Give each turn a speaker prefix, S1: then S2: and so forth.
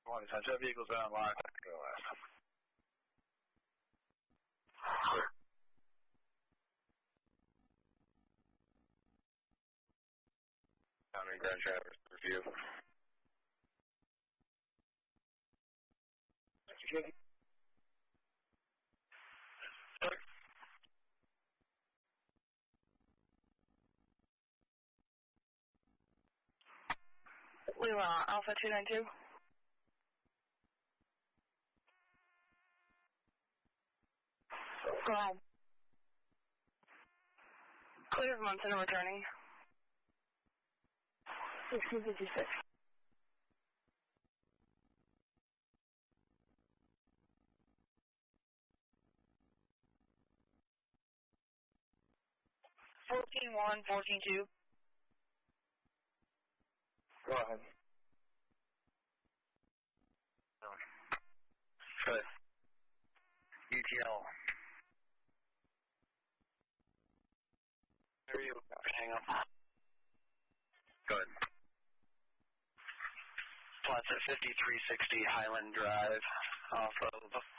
S1: Morning, Sunshine vehicles are online. Go last. County Grand Traverse review.
S2: Lima, Alpha 292. Go ahead. Clear of Munson and returning. 1656. $14-1, $14-2.
S1: Go ahead. Good. UTL. There you go. Hang up. Good. Plots at 5360 Highland Drive off of